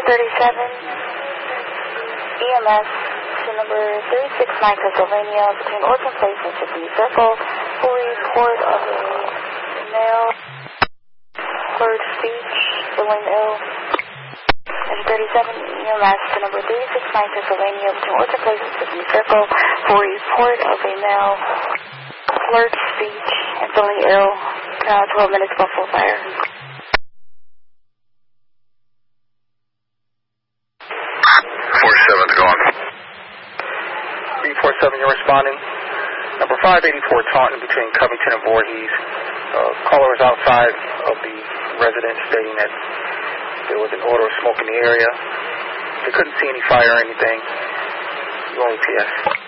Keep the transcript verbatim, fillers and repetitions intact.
thirty-seven, E M S to number three six nine Pennsylvania between Orchard Place and City Circle for report of a male slurred speech, feeling ill. thirty-seven, E M S to number three six nine Pennsylvania between Orchard Place and City Circle for report of a male slurred speech and feeling ill. Uh, twelve minutes Buffalo Fire. four seven to go on. three four seven, you're responding. Number five eighty-four Taunton between Covington and Voorhees. Uh, caller was outside of the residence stating that there was an odor of smoke in the area. They couldn't see any fire or anything. Going P S.